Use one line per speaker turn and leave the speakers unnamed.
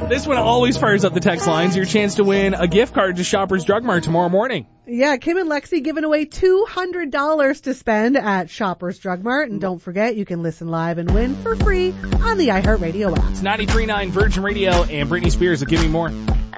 This one always fires up the text lines. Your chance to win a gift card to Shoppers Drug Mart tomorrow morning.
Yeah, Kim and Lexi giving away $200 to spend at Shoppers Drug Mart. And don't forget, you can listen live and win for free on the iHeartRadio app.
It's 93.9 Virgin Radio and Britney Spears will give me more.